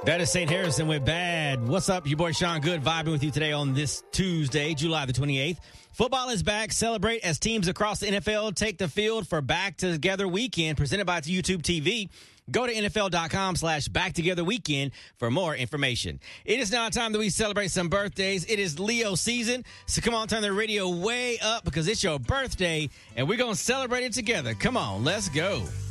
That is St. Harrison with Bad. What's up? Your boy Sean Good vibing with you today on this Tuesday, July the 28th. Football is back. Celebrate as teams across the NFL take the field for Back Together Weekend presented by YouTube TV. Go to NFL.com/Back Together Weekend for more information. It is now time that we celebrate some birthdays. It is Leo season. So come on, turn the radio way up because it's your birthday and we're going to celebrate it together. Come on, let's go.